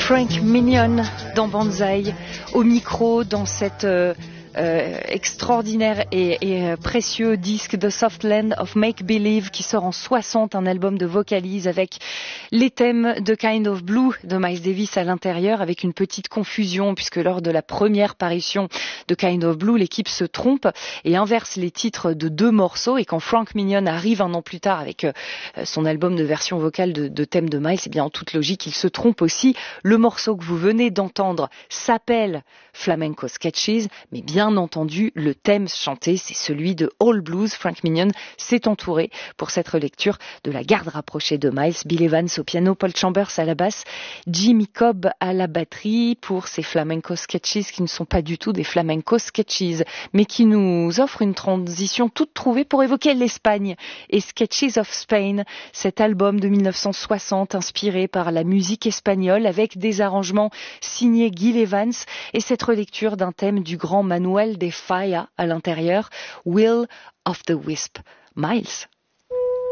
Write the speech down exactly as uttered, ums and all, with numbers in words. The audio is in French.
Frank Minion dans Banzai, au micro dans cette euh, euh, extraordinaire et, et euh, précieux disque The Soft Land of Make Believe qui sort en soixante, un album de vocalise avec les thèmes de Kind of Blue de Miles Davis à l'intérieur, avec une petite confusion puisque lors de la première parution de Kind of Blue, l'équipe se trompe et inverse les titres de deux morceaux, et quand Frank Minion arrive un an plus tard avec euh, son album de version vocale de, de thèmes de Miles, et bien en toute logique il se trompe aussi. Le morceau que vous venez d'entendre s'appelle Flamenco Sketches, mais bien entendu le thème chanté c'est celui de All Blues. Frank Minion s'est entouré pour cette relecture de la garde rapprochée de Miles, Bill Evans au piano, Paul Chambers à la basse, Jimmy Cobb à la batterie pour ces Flamenco Sketches qui ne sont pas du tout des Flamenco Sketches mais qui nous offrent une transition toute trouvée pour évoquer l'Espagne et Sketches of Spain, cet album de mille neuf cent soixante inspiré par la musique espagnole avec des arrangements signés Gil Evans et cette relecture d'un thème du grand Manuel de Falla à l'intérieur, Will of the Wisp. Miles.